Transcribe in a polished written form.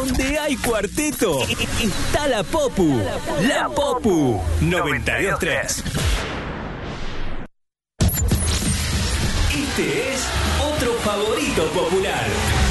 Donde hay cuarteto, está la Popu. La Popu 92.3. Este es otro favorito popular.